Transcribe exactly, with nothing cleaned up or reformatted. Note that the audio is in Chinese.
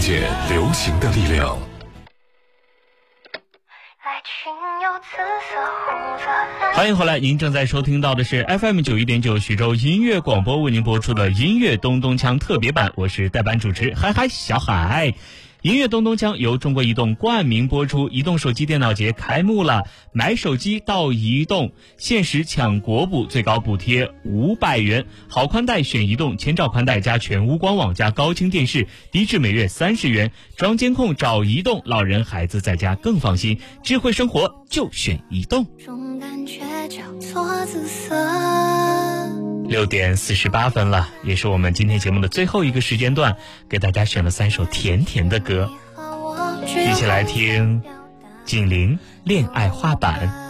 见流行的力量。 欢迎回来，您正在收听到的是 F M 九一点九徐州音乐广播为您播出的音乐东东锵特别版，我是代班主持海海小海。音乐东东锵由中国移动冠名播出，移动手机电脑节开幕了，买手机到移动，限时抢国补，最高补贴五百元，好宽带选移动，千兆宽带加全屋光网加高清电视，低至每月三十元，装监控找移动，老人孩子在家更放心，智慧生活就选移动。六点四十八分了，也是我们今天节目的最后一个时间段，给大家选了三首甜甜的歌，一起来听锦麟恋爱画板。